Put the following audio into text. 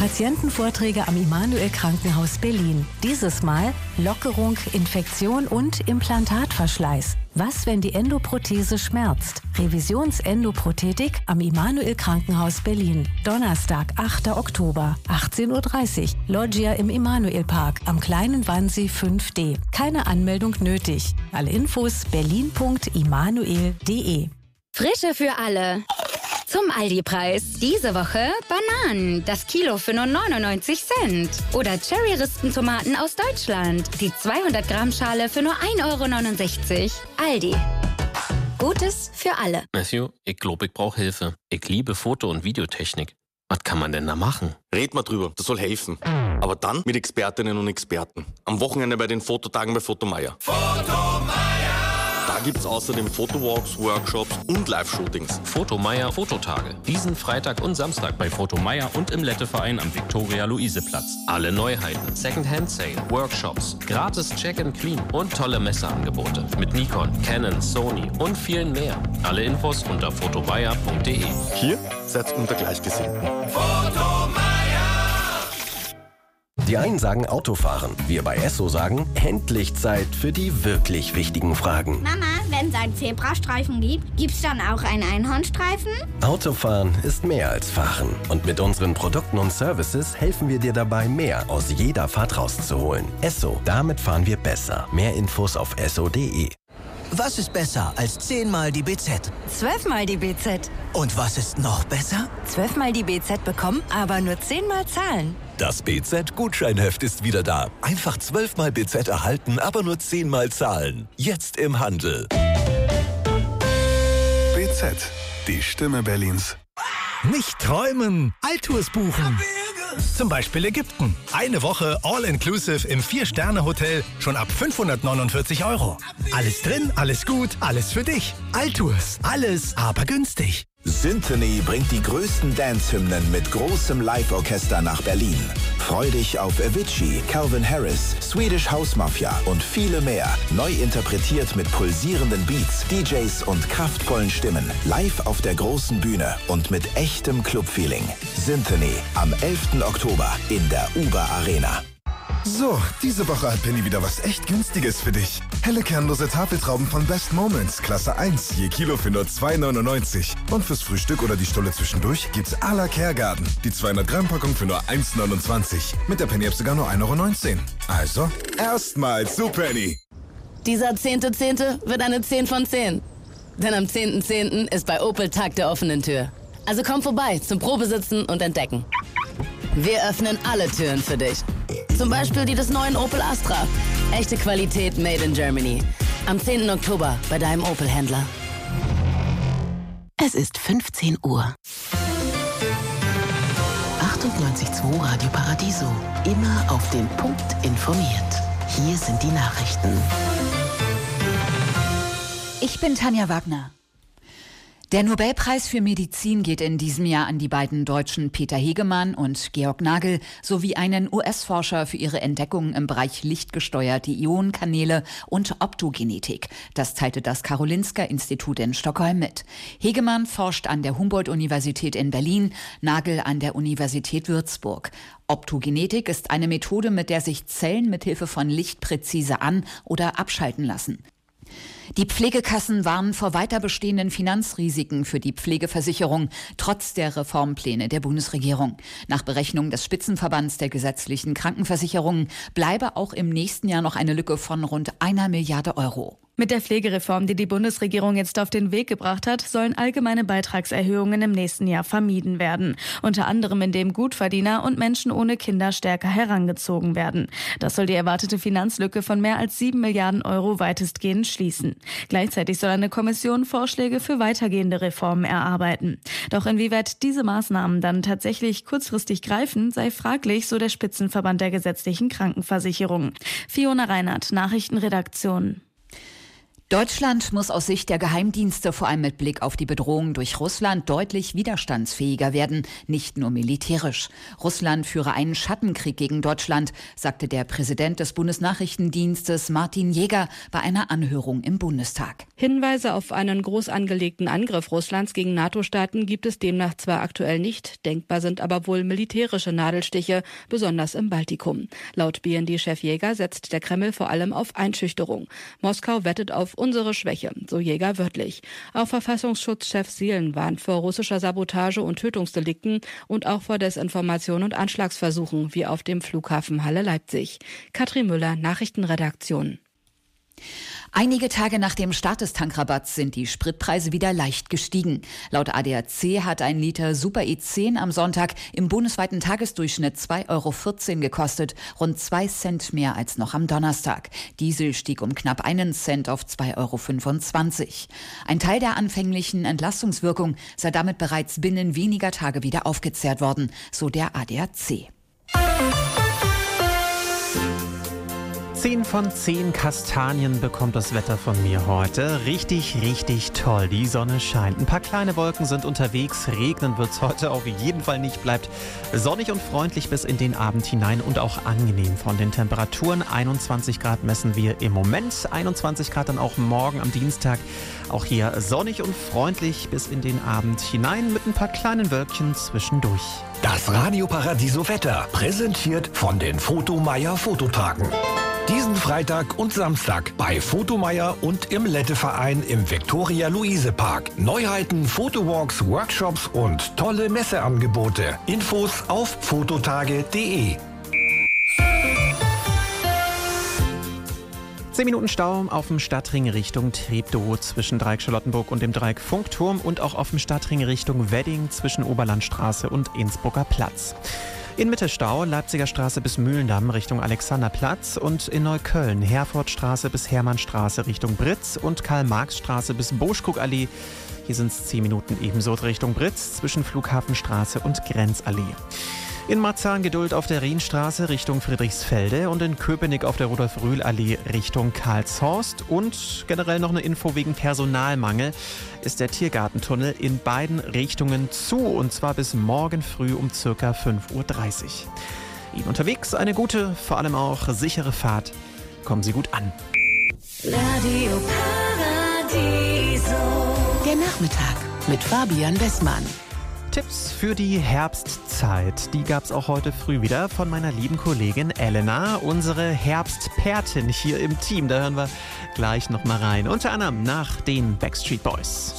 Patientenvorträge am Immanuel Krankenhaus Berlin. Dieses Mal Lockerung, Infektion und Implantatverschleiß. Was, wenn die Endoprothese schmerzt? Revisionsendoprothetik am Immanuel Krankenhaus Berlin. Donnerstag, 8. Oktober, 18:30 Uhr. Loggia im Immanuel Park am Kleinen Wannsee 5D. Keine Anmeldung nötig. Alle Infos berlin.immanuel.de. Frische für alle. Zum Aldi-Preis. Diese Woche Bananen. Das Kilo für nur 99 Cent. Oder Cherry-Rispentomaten aus Deutschland. Die 200 Gramm Schale für nur 1,69 €. Aldi. Gutes für alle. Matthew, ich glaube, ich brauche Hilfe. Ich liebe Foto- und Videotechnik. Was kann man denn da machen? Red mal drüber, das soll helfen. Aber dann mit Expertinnen und Experten. Am Wochenende bei den Fototagen bei Fotomeier. Da gibt's außerdem Fotowalks, Workshops und Live-Shootings. Fotomeier Fototage. Diesen Freitag und Samstag bei Fotomeier und im Letteverein am Viktoria-Luise-Platz. Alle Neuheiten, Second-Hand-Sale, Workshops, gratis Check-and-Clean und tolle Messeangebote. Mit Nikon, Canon, Sony und vielen mehr. Alle Infos unter fotomeier.de. Hier seid unter Gleichgesinnten. Die einen sagen Autofahren, wir bei Esso sagen, endlich Zeit für die wirklich wichtigen Fragen. Mama, wenn es einen Zebrastreifen gibt, gibt's dann auch einen Einhornstreifen? Autofahren ist mehr als Fahren. Und mit unseren Produkten und Services helfen wir dir dabei, mehr aus jeder Fahrt rauszuholen. Esso, damit fahren wir besser. Mehr Infos auf esso.de. Was ist besser als 10-mal die BZ? 12-mal die BZ. Und was ist noch besser? 12-mal die BZ bekommen, aber nur 10-mal zahlen. Das BZ-Gutscheinheft ist wieder da. Einfach 12-mal BZ erhalten, aber nur 10-mal zahlen. Jetzt im Handel. BZ, die Stimme Berlins. Nicht träumen, Alltours buchen. Zum Beispiel Ägypten. Eine Woche All-Inclusive im 4-Sterne-Hotel schon ab 549 €. Alles drin, alles gut, alles für dich. Alltours, alles aber günstig. Symphony bringt die größten Dance-Hymnen mit großem Live-Orchester nach Berlin. Freu dich auf Avicii, Calvin Harris, Swedish House Mafia und viele mehr. Neu interpretiert mit pulsierenden Beats, DJs und kraftvollen Stimmen. Live auf der großen Bühne und mit echtem Club-Feeling. Symphony am 11. Oktober in der Uber Arena. So, diese Woche hat Penny wieder was echt Günstiges für dich. Helle kernlose Tafeltrauben von Best Moments, Klasse 1, je Kilo für nur 2,99. Und fürs Frühstück oder die Stulle zwischendurch gibt's à la Kergarten. Die 200 Gramm Packung für nur 1,29. Mit der Penny-App sogar nur 1,19 €. Also, erstmals zu Penny. Dieser 10.10. wird eine 10 von 10. Denn am 10.10. ist bei Opel Tag der offenen Tür. Also komm vorbei zum Probesitzen und Entdecken. Wir öffnen alle Türen für dich. Zum Beispiel die des neuen Opel Astra. Echte Qualität made in Germany. Am 10. Oktober bei deinem Opel-Händler. Es ist 15 Uhr. 98.2 Radio Paradiso. Immer auf den Punkt informiert. Hier sind die Nachrichten. Ich bin Tanja Wagner. Der Nobelpreis für Medizin geht in diesem Jahr an die beiden Deutschen Peter Hegemann und Georg Nagel sowie einen US-Forscher für ihre Entdeckungen im Bereich lichtgesteuerte Ionenkanäle und Optogenetik. Das teilte das Karolinska-Institut in Stockholm mit. Hegemann forscht an der Humboldt-Universität in Berlin, Nagel an der Universität Würzburg. Optogenetik ist eine Methode, mit der sich Zellen mithilfe von Licht präzise an- oder abschalten lassen. Die Pflegekassen warnen vor weiter bestehenden Finanzrisiken für die Pflegeversicherung, trotz der Reformpläne der Bundesregierung. Nach Berechnung des Spitzenverbands der gesetzlichen Krankenversicherungen bleibe auch im nächsten Jahr noch eine Lücke von rund 1 Milliarde Euro. Mit der Pflegereform, die die Bundesregierung jetzt auf den Weg gebracht hat, sollen allgemeine Beitragserhöhungen im nächsten Jahr vermieden werden. Unter anderem, indem Gutverdiener und Menschen ohne Kinder stärker herangezogen werden. Das soll die erwartete Finanzlücke von mehr als 7 Milliarden Euro weitestgehend schließen. Gleichzeitig soll eine Kommission Vorschläge für weitergehende Reformen erarbeiten. Doch inwieweit diese Maßnahmen dann tatsächlich kurzfristig greifen, sei fraglich, so der Spitzenverband der gesetzlichen Krankenversicherung. Fiona Reinhardt, Nachrichtenredaktion. Deutschland muss aus Sicht der Geheimdienste vor allem mit Blick auf die Bedrohung durch Russland deutlich widerstandsfähiger werden, nicht nur militärisch. Russland führe einen Schattenkrieg gegen Deutschland, sagte der Präsident des Bundesnachrichtendienstes Martin Jäger bei einer Anhörung im Bundestag. Hinweise auf einen groß angelegten Angriff Russlands gegen NATO-Staaten gibt es demnach zwar aktuell nicht, denkbar sind aber wohl militärische Nadelstiche, besonders im Baltikum. Laut BND-Chef Jäger setzt der Kreml vor allem auf Einschüchterung. Moskau wettet auf unsere Schwäche, so Jäger wörtlich. Auch Verfassungsschutzchef Seelen warnt vor russischer Sabotage und Tötungsdelikten und auch vor Desinformation und Anschlagsversuchen, wie auf dem Flughafen Halle-Leipzig. Katrin Müller, Nachrichtenredaktion. Einige Tage nach dem Start des Tankrabatts sind die Spritpreise wieder leicht gestiegen. Laut ADAC hat ein Liter Super E10 am Sonntag im bundesweiten Tagesdurchschnitt 2,14 € gekostet, rund 2 Cent mehr als noch am Donnerstag. Diesel stieg um knapp 1 Cent auf 2,25 €. Ein Teil der anfänglichen Entlastungswirkung sei damit bereits binnen weniger Tage wieder aufgezehrt worden, so der ADAC. 10 von 10 Kastanien bekommt das Wetter von mir heute. Richtig, richtig toll. Die Sonne scheint. Ein paar kleine Wolken sind unterwegs. Regnen wird es heute auf jeden Fall nicht. Bleibt sonnig und freundlich bis in den Abend hinein und auch angenehm von den Temperaturen. 21 Grad messen wir im Moment. 21 Grad dann auch morgen am Dienstag. Auch hier sonnig und freundlich bis in den Abend hinein mit ein paar kleinen Wölkchen zwischendurch. Das Radio Paradiso Wetter, präsentiert von den Photomeier Fototagen. Diesen Freitag und Samstag bei Photomeier und im Lette-Verein im Viktoria-Luise-Park. Neuheiten, Fotowalks, Workshops und tolle Messeangebote. Infos auf fototage.de. 10 Minuten Stau auf dem Stadtring Richtung Treptow zwischen Dreieck Charlottenburg und dem Dreieck Funkturm und auch auf dem Stadtring Richtung Wedding zwischen Oberlandstraße und Innsbrucker Platz. In Mitte Stau, Leipziger Straße bis Mühlendamm Richtung Alexanderplatz und in Neukölln Herfordstraße bis Hermannstraße Richtung Britz und Karl-Marx-Straße bis Boschkuckallee. Hier sind es 10 Minuten ebenso Richtung Britz zwischen Flughafenstraße und Grenzallee. In Marzahn Geduld auf der Rienstraße Richtung Friedrichsfelde und in Köpenick auf der Rudolf-Rühl-Allee Richtung Karlshorst. Und generell noch eine Info wegen Personalmangel ist der Tiergartentunnel in beiden Richtungen zu und zwar bis morgen früh um ca. 5:30 Uhr. Ihnen unterwegs eine gute, vor allem auch sichere Fahrt. Kommen Sie gut an. Radio Paradiso. Der Nachmittag mit Fabian Westmann. Tipps für die Herbstzeit, die gab es auch heute früh wieder von meiner lieben Kollegin Elena, unsere Herbstpertin hier im Team. Da hören wir gleich noch mal rein, unter anderem nach den Backstreet Boys.